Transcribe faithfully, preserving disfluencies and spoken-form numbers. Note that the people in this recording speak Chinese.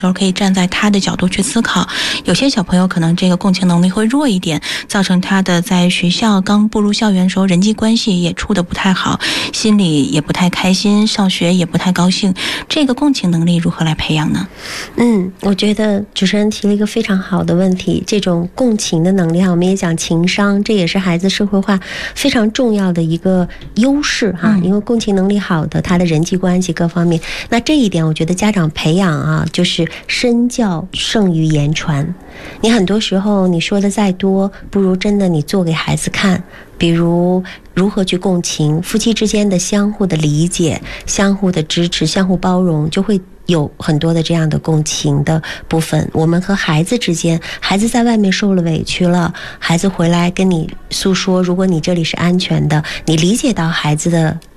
时候可以站在他的角度去思考。有些小朋友可能这个共情能力会弱一点，造成他的在学校刚步入校园的时候人际关系也处得不太好，心里也不太开心，上学也不太高兴。这个共情能力如何来培养呢？ 嗯，我觉得主持人提了一个非常好的问题。这种共情的能力哈，我们也讲情商，这也是孩子社会化非常重要的一个优势哈。因为共情能力好的，他的人际关系各方面，那这一点我觉得家长培养啊，就是身教胜于言传。你很多时候你说的再多，不如真的你做给孩子看。比如如何去共情，夫妻之间的相互的理解、相互的支持、相互包容，就会有很多的这样的共情的部分。我们和孩子之间，孩子在外面受了委屈了，孩子回来跟你诉说，如果你这里是安全的，你理解到孩子的